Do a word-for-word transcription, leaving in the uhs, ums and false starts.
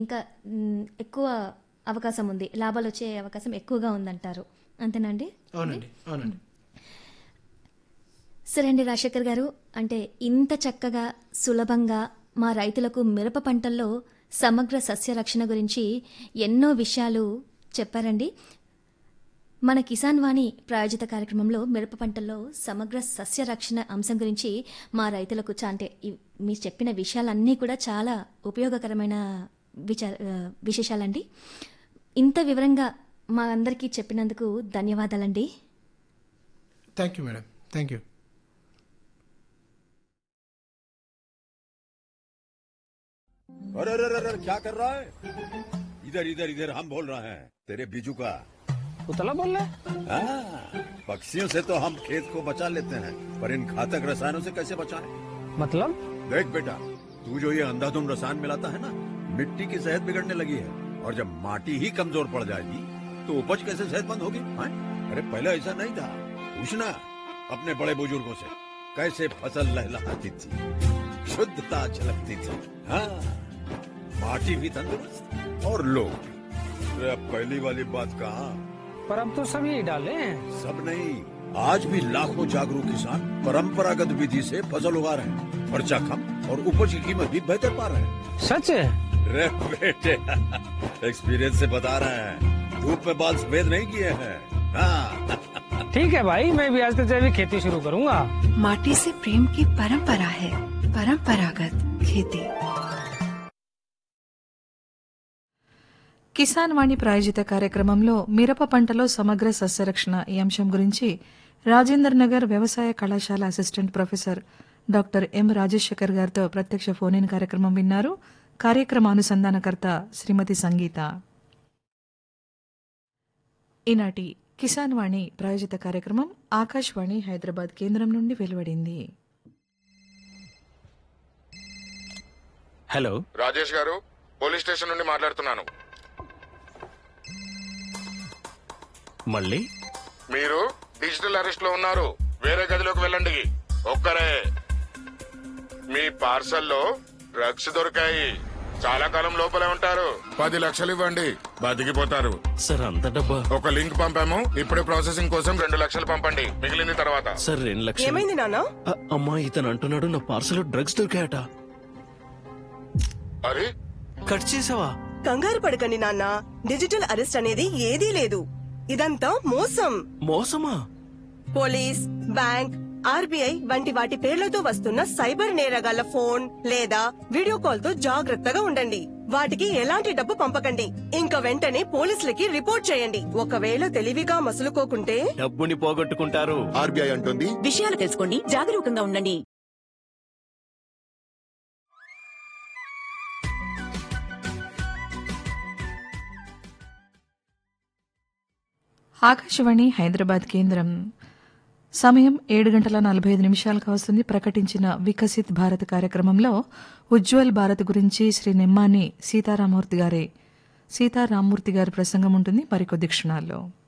ఇంకా మ్, ఎక్కువ అవకాశం ఉంది, లాభాలు వచ్చే అవకాశం ఎక్కువగా ఉందంటారు, అంతేనండి? అవునండి అవునండి సరే అండి రాజశేఖర్ గారు, అంటే ఇంత చక్కగా సులభంగా మా రైతులకు మిరప పంటల్లో సమగ్ర సస్య రక్షణ గురించి ఎన్నో విషయాలు చెప్పారండి. మన కిసాన్ వాణి ప్రాయోజిత కార్యక్రమంలో మిరప పంటల్లో సమగ్ర సస్య రక్షణ అంశం గురించి మా రైతులకు చా అంటే ఈ- మీరు చెప్పిన విషయాలన్నీ కూడా చాలా ఉపయోగకరమైన విచార ఆ, విశేషాలండి. ఇంత వివరంగా మా అందరికీ చెప్పినందుకు ధన్యవాదాలండి. Thank you madam, thank you. अरे अरे अरे अरे, क्या कर रहा है? इधर इधर इधर हम बोल रहे हैं तेरे बीजू का। उतला बोल रहा है? हाँ, पक्षियों से तो हम खेत को बचा लेते हैं, पर इन घातक रसायनों से कैसे बचाएं? मतलब? देख बेटा, तू जो ये अंधाधुंध रसायन मिलाता है ना, मिट्टी की सेहत बिगड़ने लगी है। और जब माटी ही कमजोर पड़ जाएगी तो उपज कैसे सेहतमंद होगी? हाँ? अरे पहले ऐसा नहीं था। पूछना अपने बड़े बुजुर्गों से, कैसे फसल लहलहाती थी, शुद्धता झलकती थी। हाँ, माटी भी तंदुरुस्त और लोग भी। अरे अब पहली वाली बात कहाँ? पर अब तो सब यही डाले हैं। सब नहीं, आज भी लाखों जागरूक किसान परंपरागत विधि से फसल उगा रहे हैं। खर्चा कम और उपज की कीमत भी बेहतर पा रहे हैं। सच है? रे बेटे, एक्सपीरियंस से बता रहे हैं, धूप में बाल सफेद नहीं किए हैं। हाँ। ठीक है भाई, मैं भी आज से जैविक खेती शुरू करूंगा। माटी से प्रेम की परंपरा है, परंपरागत खेती। కిసాన్ వాణి ప్రాయోజిత కార్యక్రమంలో మిరప పంటలో సమగ్ర సస్యరక్షణ ఈ అంశం గురించి రాజేందర్ నగర్ వ్యవసాయ కళాశాల assistant professor doctor M Rajasekhar గారితో ప్రత్యక్ష ఫోన్ ఇన్ కార్యక్రమం విన్నారు. కార్యక్రమ అనుసంధానకర్త శ్రీమతి సంగీత. ఈనాటి కిసాన్ వాణి ప్రాయోజిత కార్యక్రమం ఆకాశవాణి హైదరాబాద్ కేంద్రం నుండి వెలువడింది. హలో, రాజేష్ గారు, పోలీస్ స్టేషన్ నుండి మాట్లాడుతున్నాను. మళ్ళీ మీరు డిజిటల్ అరెస్ట్ లో ఉన్నారు. వేరే గదిలోకి వెళ్ళండి. ఒక్కరే. మీ పార్సల్లో డ్రగ్స్ దొరికాయి. చాలా కాలం లోపలే ఉంటారు. పది లక్షలు ఇవ్వండి, బతికిపోతారు. సార్ అంత డబ్బా? ఒక లింక్ పంపాము, ఇప్పుడు ప్రాసెసింగ్ కోసం రెండు లక్షలు పంపండి, మిగిలింది తర్వాత. సార్ రెండు లక్షలు. ఏమైంది నాన్న? అ- అమ్మా, ఇతను అంటున్నాడు నా పార్సల్ డ్రగ్స్ దొరికాయట. అరే, కట్ చేసావా? కంగారు పడకండి నాన్న, డిజిటల్ అరెస్ట్ అనేది ఏదీ లేదు. ఇదంతా మోసం. మోసమా? పోలీస్, బ్యాంక్, ఆర్బీఐ వంటి వాటి పేర్లతో వస్తున్న సైబర్ నేరగాళ్ల ఫోన్ లేదా వీడియో కాల్ తో జాగ్రత్తగా ఉండండి. వాటికి ఎలాంటి డబ్బు పంపకండి. ఇంకా వెంటనే పోలీసులకి రిపోర్ట్ చేయండి. ఒకవేళ తెలివిగా మసులుకోకుంటే డబ్బుని పోగొట్టుకుంటారు. ఆర్బీఐ అంటుంది, విషయాలు తెలుసుకోండి, జాగరూకంగా ఉండండి. ఆకాశవాణి హైదరాబాద్ కేంద్రం. సమయం ఏడు గంటల నలభై ఐదు నిమిషాలకు వస్తుంది. ప్రకటించిన వికసిత్ భారత్ కార్యక్రమంలో ఉజ్వల్ భారత్ గురించి శ్రీ నిమ్మాని సీతారామూర్తి గారే సీతారామూర్తి గారి ప్రసంగం ఉంటుంది మరికొద్ది క్షణాల్లో.